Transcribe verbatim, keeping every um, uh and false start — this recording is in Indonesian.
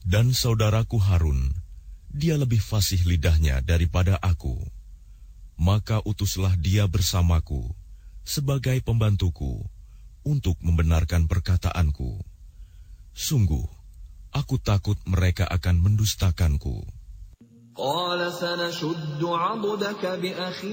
Dan saudaraku Harun, dia lebih fasih lidahnya daripada aku. Maka utuslah dia bersamaku sebagai pembantuku untuk membenarkan perkataanku. Sungguh, aku takut mereka akan mendustakanku.